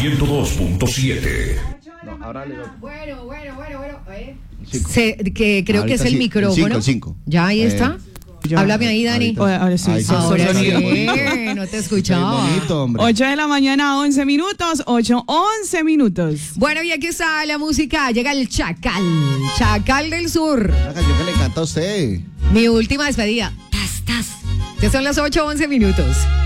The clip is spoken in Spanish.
102.7. No, ahora le doy. Bueno. Cinco. Creo que es el sí, micrófono. el cinco. Ya, ahí está. Háblame ahí, Dani. Ahora sí. Ahora sí, bonito. no te escuchaba. Bonito, hombre. 8 de la mañana, 11 minutos. 11 minutos. Bueno, y aquí está la música. Llega el Chacal del Sur. Una canción que le encanta a usted. Mi última despedida. Tas. Ya son las 8:11 minutos.